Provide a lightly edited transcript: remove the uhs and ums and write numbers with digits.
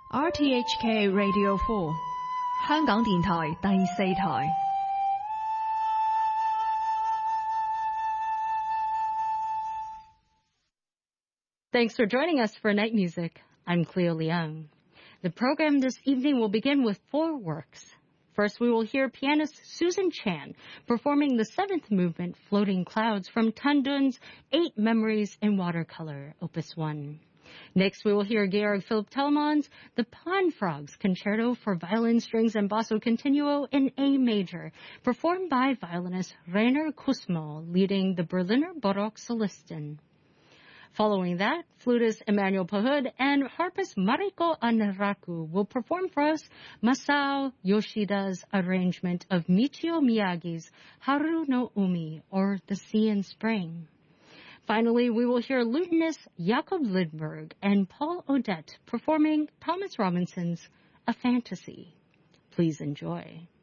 RTHK Radio 4香港電台第四台。 Thanks for joining us for Night Music. I'm Cleo Liang. The program this evening will begin with 4 works. First, we will hear pianist Susan Chan performing the 7th movement, Floating Clouds, from Tan Dun's 8 Memories in Watercolor, Opus 1. Next, we will hear Georg Philipp Telemann's The Pond Frogs Concerto for Violin, Strings, and Basso Continuo in A major, performed by violinist Rainer Kussmaul, leading the Berliner Baroque Solisten. Following that, flutist Emmanuel Pahud and harpist Mariko Anaraku will perform for us Masao Yoshida's arrangement of Michio Miyagi's Haru no Umi, or The Sea in Spring. Finally, we will hear lutenist Jakob Lindberg and Paul Odette performing Thomas Robinson's A Fantasy. Please enjoy.